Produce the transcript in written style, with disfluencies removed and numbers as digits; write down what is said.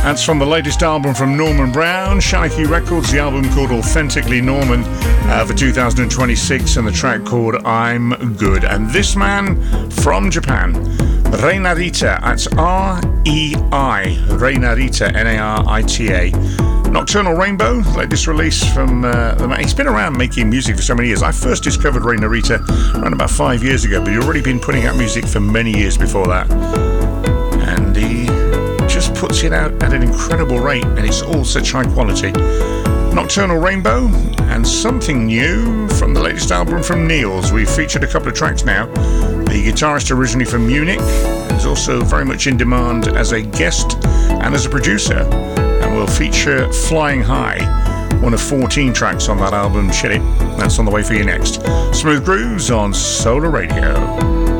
That's from the latest album from Norman Brown, Shanachie Records, the album called Authentically Norman for 2026, and the track called I'm Good. And this man from Japan, Rei Narita, that's R-E-I, Rei Narita, N-A-R-I-T-A. Nocturnal Rainbow, latest release from the man. He's been around making music for so many years. I first discovered Rei Narita around about 5 years ago, but he'd already been putting out music for many years before that. And he just puts it out at an incredible rate, and it's all such high quality. Nocturnal Rainbow, and something new from the latest album from Niels. We've featured a couple of tracks now. The guitarist originally from Munich is also very much in demand as a guest and as a producer, and will feature Flying High, one of 14 tracks on that album. Shit it, that's on the way for you next. Smooth Grooves on Solar Radio.